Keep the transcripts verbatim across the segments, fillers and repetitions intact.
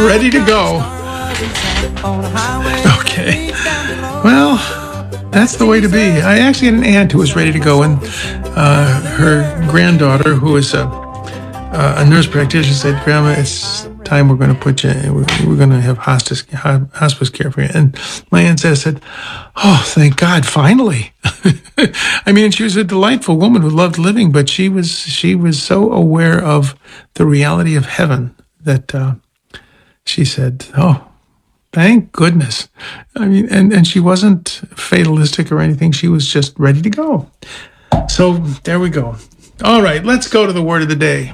ready to go. Okay. Well, that's the way to be. I actually had an aunt who was ready to go, and uh, her granddaughter, who was a, a nurse practitioner, said, "Grandma, it's time we're going to put you, we're going to have hospice, hospice care for you." And my aunt said, "Oh, thank God, finally." I mean, she was a delightful woman who loved living, but she was she was so aware of the reality of heaven that uh, she said, "Oh, thank goodness." I mean, and, and she wasn't fatalistic or anything. She was just ready to go. So there we go. All right, let's go to the word of the day.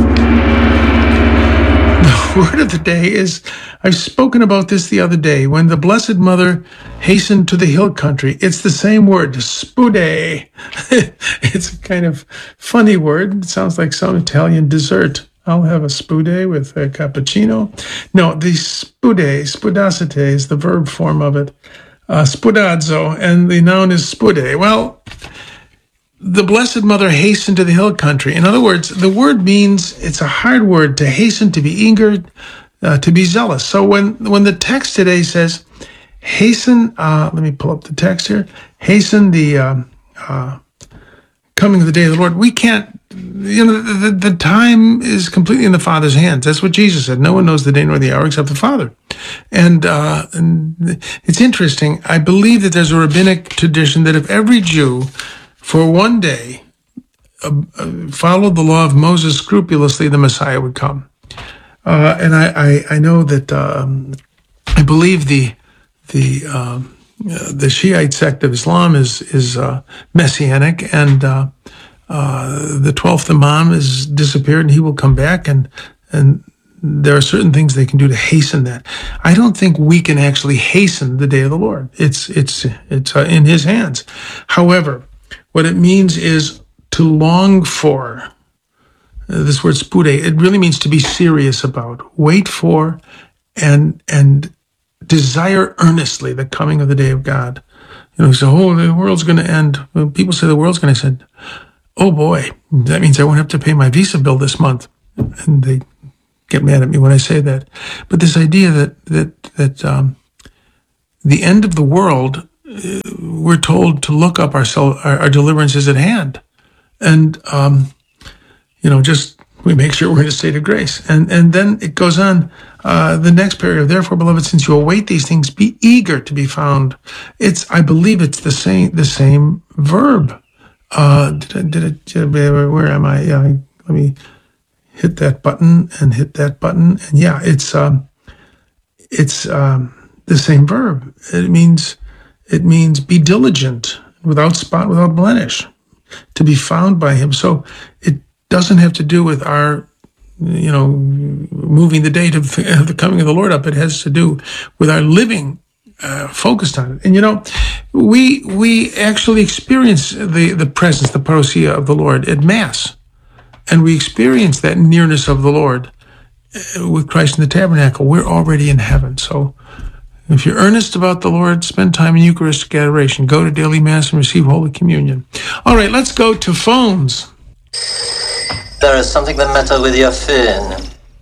The word of the day is, I've spoken about this the other day, when the Blessed Mother hastened to the hill country. It's the same word, spude. It's a kind of funny word. It sounds like some Italian dessert. I'll have a spude with a cappuccino. No, the spude, spudacite is the verb form of it. Uh, spudazzo, and the noun is spude. Well, the Blessed Mother hastened to the hill country. In other words, the word means, it's a hard word, to hasten, to be eager, uh, to be zealous. So when, when the text today says, hasten, uh, let me pull up the text here, hasten the uh, uh, coming of the day of the Lord, we can't, you know, the, the, the time is completely in the Father's hands. That's what Jesus said. No one knows the day nor the hour except the Father. And, uh, and it's interesting. I believe that there's a rabbinic tradition that if every Jew for one day uh, uh, followed the law of Moses scrupulously, the Messiah would come. Uh, and I, I, I know that um, I believe the the um, uh, the Shiite sect of Islam is is uh, messianic, and uh, uh, the twelfth Imam has disappeared, and he will come back, and and there are certain things they can do to hasten that. I don't think we can actually hasten the day of the Lord. It's it's it's uh, in His hands. However, what it means is to long for. Uh, this word spude, it really means to be serious about, wait for, and and desire earnestly the coming of the day of God. You know, so, oh, the world's going to end. When people say the world's going to end, oh boy, that means I won't have to pay my Visa bill this month. And they get mad at me when I say that. But this idea that that that um, the end of the world, uh, we're told to look up ourselves, our, our deliverance is at hand. And, um, you know, just we make sure we're in a state of grace. And and then it goes on, uh, the next paragraph, therefore, beloved, since you await these things, be eager to be found. It's, I believe it's the same the same verb. Uh, did I, did I, did I, where am I? Yeah, I, let me hit that button and hit that button. And yeah, it's um, it's um, the same verb. It means it means be diligent, without spot, without blemish, to be found by Him. So it doesn't have to do with our, you know, moving the date of the, of the coming of the Lord up. It has to do with our living uh, focused on it. And, you know, we we actually experience the, the presence, the parousia of the Lord at Mass. And we experience that nearness of the Lord uh, with Christ in the tabernacle. We're already in heaven. So if you're earnest about the Lord, spend time in Eucharistic adoration. Go to daily Mass and receive Holy Communion. All right, let's go to phones. There is something the matter with your phone.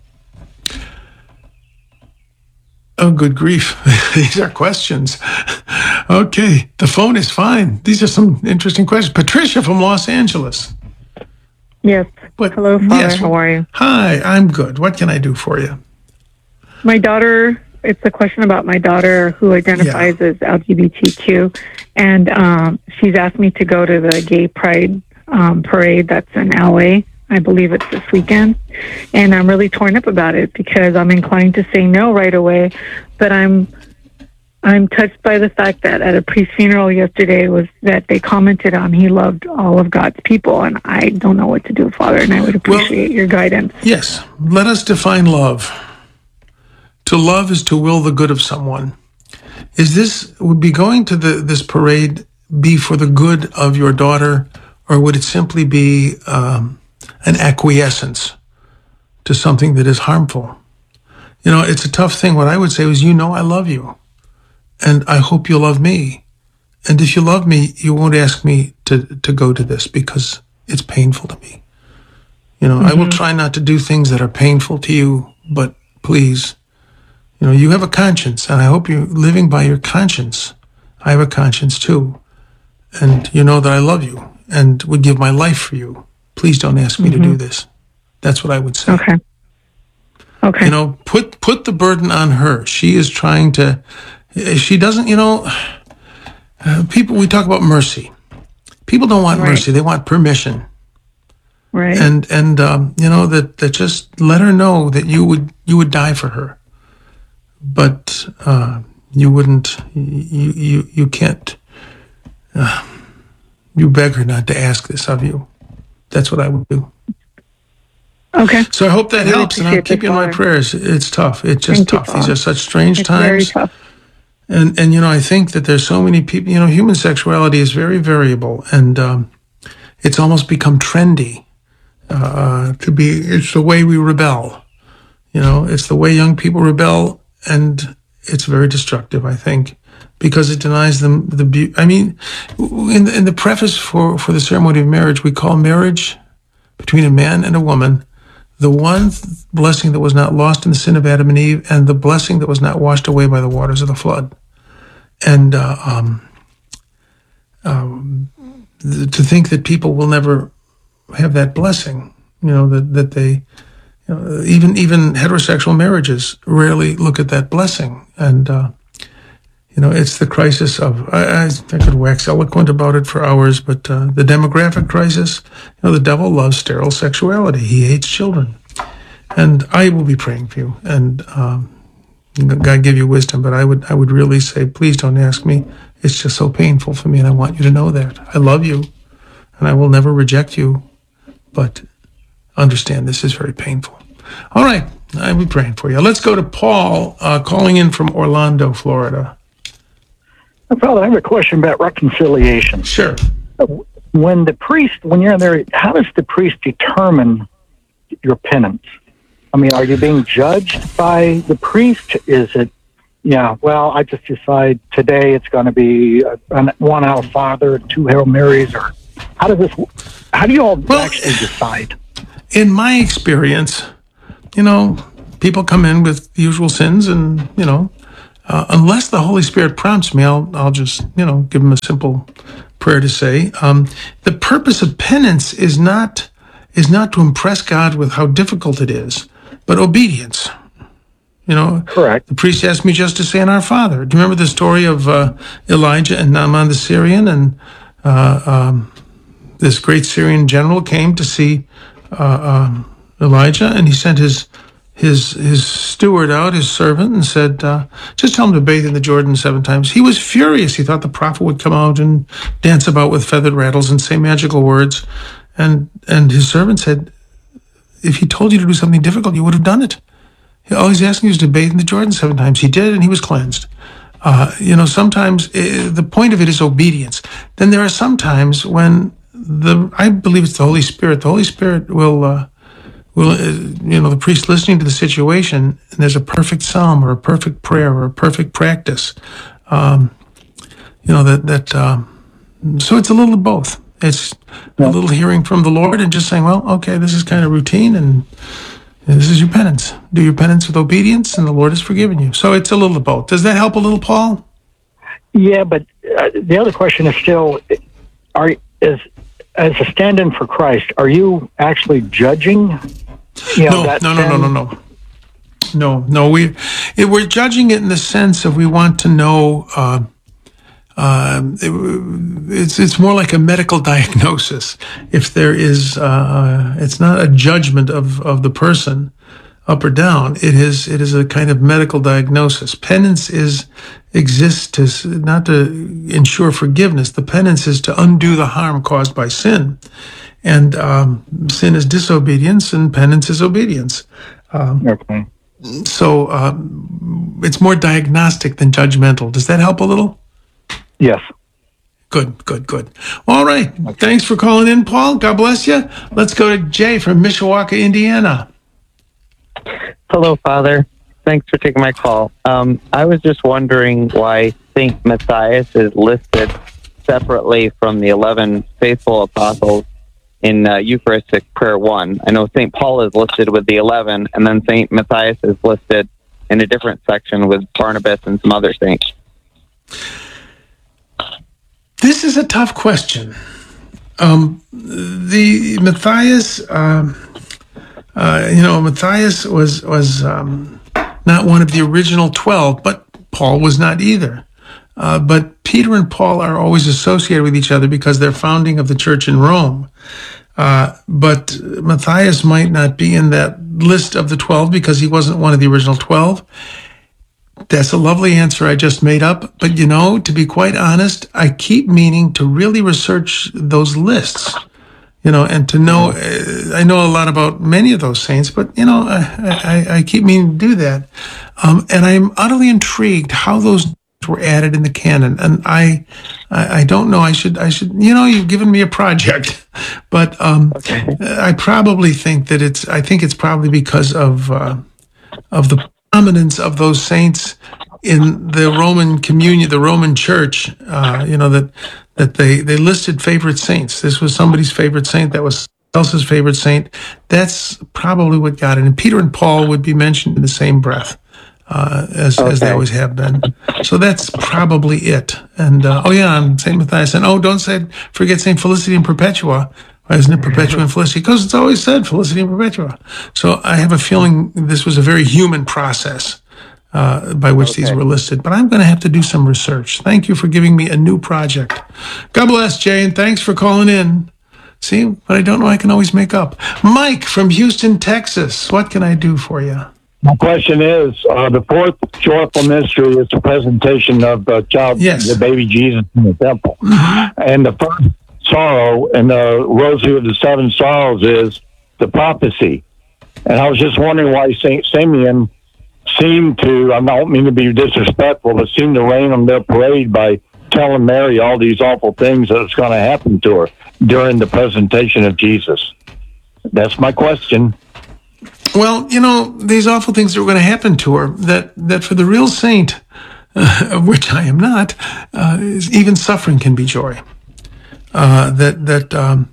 Oh, good grief. These are questions. Okay, the phone is fine. These are some interesting questions. Patricia from Los Angeles. Yes. What? Hello, Father. Yes. How are you? Hi, I'm good. What can I do for you? My daughter, it's a question about my daughter who identifies yeah. as L G B T Q, and um, she's asked me to go to the Gay Pride um, parade that's in L A. I believe it's this weekend, and I'm really torn up about it because I'm inclined to say no right away, but I'm I'm touched by the fact that at a priest funeral yesterday was that they commented on he loved all of God's people, and I don't know what to do, Father, and I would appreciate well, your guidance. Yes, let us define love. To love is to will the good of someone. Is this, would be going to the this parade be for the good of your daughter, or would it simply be um, an acquiescence to something that is harmful? You know, it's a tough thing. What I would say was, you know I love you, and I hope you love me. And if you love me, you won't ask me to, to go to this because it's painful to me. You know, mm-hmm. I will try not to do things that are painful to you, but please, You know, you have a conscience, and I hope you're living by your conscience. I have a conscience too. And you know that I love you and would give my life for you. Please don't ask me mm-hmm. to do this. That's what I would say. Okay. Okay. You know, put put the burden on her. She is trying to, she doesn't, you know, uh, people, we talk about mercy. People don't want right. mercy. They want permission. Right. And, and um, you know, that, that just let her know that you would you would die for her. But uh, you wouldn't, you, you, you can't, uh, you beg her not to ask this of you. That's what I would do. Okay. So I hope that I really helps, and I'll keep you in my prayers. It's tough. It's just Thank tough. These are such strange it's times. Very tough. And, and, you know, I think that there's so many people, you know, human sexuality is very variable, and um, it's almost become trendy uh, to be, it's the way we rebel. You know, it's the way young people rebel, and it's very destructive, I think, because it denies them the beauty. I mean, in the, in the preface for, for the ceremony of marriage, we call marriage between a man and a woman the one blessing that was not lost in the sin of Adam and Eve, and the blessing that was not washed away by the waters of the flood. And uh, um, um, th- to think that people will never have that blessing, you know, that that they, you know, even even heterosexual marriages rarely look at that blessing. And uh, you know, it's the crisis of, I, I, I could wax eloquent about it for hours, but uh, the demographic crisis, you know, the devil loves sterile sexuality. He hates children. And I will be praying for you, and um, God give you wisdom, but I would I would really say, please don't ask me. It's just so painful for me, and I want you to know that. I love you, and I will never reject you, but understand this is very painful. All right, I'll be praying for you. Let's go to Paul, uh, calling in from Orlando, Florida. Father, I have a question about reconciliation. Sure. When the priest, when you're in there, how does the priest determine your penance? I mean, are you being judged by the priest? Is it, yeah, well, I just decide today it's going to be a, a one Our Father, two Hail Marys, or how does this, how do you all well, actually decide? In my experience, you know, people come in with the usual sins, and, you know, Uh, unless the Holy Spirit prompts me, I'll I'll just, you know, give them a simple prayer to say. Um, the purpose of penance is not is not to impress God with how difficult it is, but obedience. You know, correct. The priest asked me just to say an Our Father. Do you remember the story of uh, Elijah and Naaman the Syrian? And uh, um, this great Syrian general came to see uh, um, Elijah, and he sent his. his his steward out, his servant, and said, uh, just tell him to bathe in the Jordan seven times. He was furious. He thought the prophet would come out and dance about with feathered rattles and say magical words. And and his servant said, if he told you to do something difficult, you would have done it. All he's asking you is to bathe in the Jordan seven times. He did, and he was cleansed. Uh, you know, sometimes uh, the point of it is obedience. Then there are some times when the, I believe it's the Holy Spirit. The Holy Spirit will... Uh, Well, you know, the priest listening to the situation, and there's a perfect psalm or a perfect prayer or a perfect practice. Um, you know, that, that um, so it's a little of both. It's yeah. a little hearing from the Lord and just saying, well, okay, this is kind of routine, and this is your penance. Do your penance with obedience, and the Lord has forgiven you. So it's a little of both. Does that help a little, Paul? Yeah, but uh, the other question is still, are is as a stand-in for Christ, are you actually judging? You know, no, that no, no, no, no, no, no, no. We it, we're judging it in the sense of we want to know. Uh, uh, it, it's it's more like a medical diagnosis. If there is, uh, it's not a judgment of, of the person, up or down. It is it is a kind of medical diagnosis. Penance is exists to not to ensure forgiveness. The penance is to undo the harm caused by sin. And um, sin is disobedience, and penance is obedience. Um, okay. So um, it's more diagnostic than judgmental. Does that help a little? Yes. Good, good, good. All right. Okay. Thanks for calling in, Paul. God bless you. Let's go to Jay from Mishawaka, Indiana. Hello, Father. Thanks for taking my call. Um, I was just wondering why Saint Matthias is listed separately from the eleven faithful apostles in uh, Eucharistic Prayer one. I know Saint Paul is listed with the eleven, and then Saint Matthias is listed in a different section with Barnabas and some other saints? This is a tough question. Um, the Matthias, um, uh, you know, Matthias was was um, not one of the original twelve, but Paul was not either. Uh, but Peter and Paul are always associated with each other because they're founding of the church in Rome. Uh, but Matthias might not be in that list of the twelve because he wasn't one of the original twelve. That's a lovely answer I just made up. But, you know, to be quite honest, I keep meaning to really research those lists, you know, and to know, uh, I know a lot about many of those saints, but, you know, I, I, I keep meaning to do that. Um, and I'm utterly intrigued how those were added in the canon. And I, I, I don't know, I should, I should, you know, you've given me a project, but um, okay. I probably think that it's, I think it's probably because of, uh, of the prominence of those saints in the Roman communion, the Roman church, uh, you know, that that they, they listed favorite saints. This was somebody's favorite saint. That was else's favorite saint. That's probably what got it. And Peter and Paul would be mentioned in the same breath uh, as, okay. as they always have been. So that's probably it. And, uh, oh, yeah, I'm Saint Matthias. And, oh, don't say, forget Saint Felicity and Perpetua. Why isn't it Perpetua and Felicity? Because it's always said Felicity and Perpetua. So I have a feeling this was a very human process uh, by which okay. these were listed. But I'm going to have to do some research. Thank you for giving me a new project. God bless, Jay, and thanks for calling in. See, what I don't know I can always make up. Mike from Houston, Texas. What can I do for you? My question is, uh, the fourth joyful mystery is the presentation of the child, yes. the baby Jesus in the temple. Mm-hmm. And the first sorrow and the rosary of the seven sorrows is the prophecy. And I was just wondering why Saint Simeon seemed to, I don't mean to be disrespectful, but seemed to rain on their parade by telling Mary all these awful things that was going to happen to her during the presentation of Jesus. That's my question. Well, you know, these awful things that were going to happen to her, that, that for the real saint, uh, of which I am not, uh, even suffering can be joy. Uh, that that um,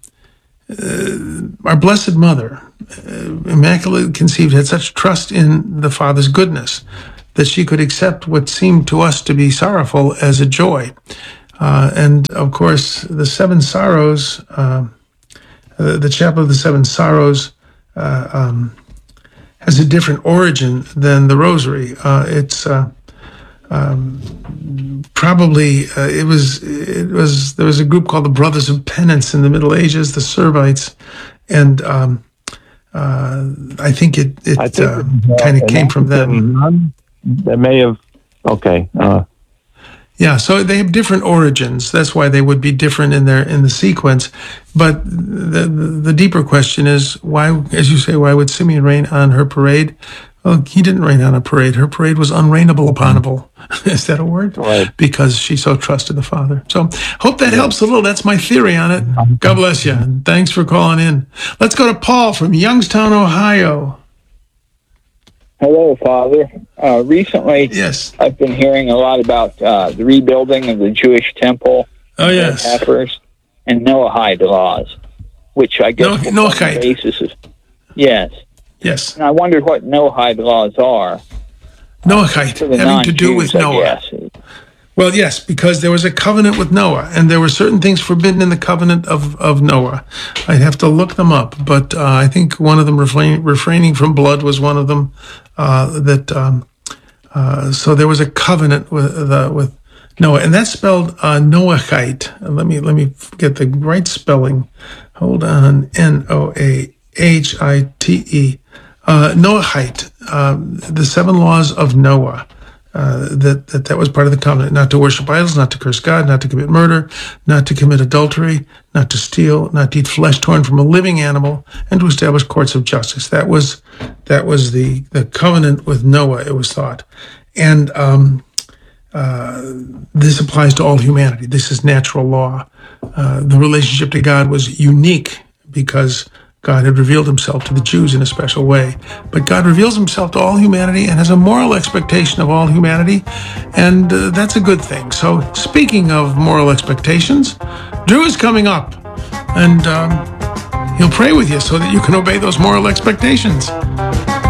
uh, our Blessed Mother, uh, Immaculately Conceived, had such trust in the Father's goodness that she could accept what seemed to us to be sorrowful as a joy. Uh, and, of course, the Seven Sorrows, uh, uh, the Chaplet of the Seven Sorrows uh, um, has a different origin than the Rosary. Uh, it's... Uh, Um, probably uh, it was it was there was a group called the Brothers of Penance in the Middle Ages, the Servites, and um, uh, I think it it uh, kind of came from them. That may have okay. Uh. Yeah, so they have different origins. That's why they would be different in their in the sequence. But the the, the deeper question is why, as you say, why would Simeon rain on her parade? Well, he didn't rain on a parade. Her parade was unrainable uponable. Is that a word? Right. Because she so trusted the Father. So hope that helps a little. That's my theory on it. God bless you. And thanks for calling in. Let's go to Paul from Youngstown, Ohio. Hello, Father. Uh, recently, yes. I've been hearing a lot about uh, the rebuilding of the Jewish temple. Oh, yes. Peppers and Noahide laws, which I guess no, Noahide. The basis is, yes. Yes. And I wondered what Noahide laws are. Noahide, having to do with Noah. Well, yes, because there was a covenant with Noah, and there were certain things forbidden in the covenant of, of Noah. I'd have to look them up, but uh, I think one of them, refrain, refraining from blood, was one of them. Uh, that um, uh, so there was a covenant with uh, with Noah, and that's spelled uh, Noahite. Let me let me get the right spelling. Hold on, N O A H I T E. Uh, Noahite, uh, the seven laws of Noah, uh, that, that that was part of the covenant, not to worship idols, not to curse God, not to commit murder, not to commit adultery, not to steal, not to eat flesh torn from a living animal, and to establish courts of justice. That was that was the, the covenant with Noah, it was thought. And um, uh, this applies to all humanity. This is natural law. Uh, the relationship to God was unique because God had revealed himself to the Jews in a special way. But God reveals himself to all humanity and has a moral expectation of all humanity, and uh, that's a good thing. So speaking of moral expectations, Drew is coming up, and um, he'll pray with you so that you can obey those moral expectations.